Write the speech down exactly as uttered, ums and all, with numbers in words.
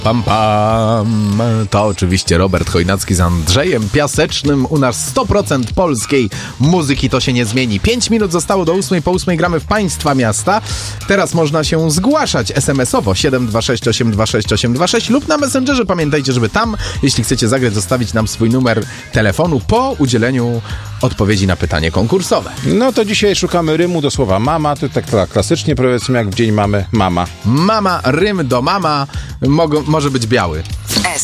Pam, pam. To oczywiście Robert Chojnacki z Andrzejem Piasecznym. U nas sto procent polskiej muzyki, to się nie zmieni. Pięć minut zostało do ósmej, po ósmej gramy w Państwa Miasta. Teraz można się zgłaszać es em esowo siedem dwa sześć osiem dwa sześć osiem dwa sześć lub na Messengerze. Pamiętajcie, żeby tam, jeśli chcecie zagrać, zostawić nam swój numer telefonu po udzieleniu odpowiedzi na pytanie konkursowe. No to dzisiaj szukamy rymu do słowa mama. To tak, tak klasycznie powiedzmy, jak w dzień mamy mama. Mama, rym do mama, Mogo, może być biały.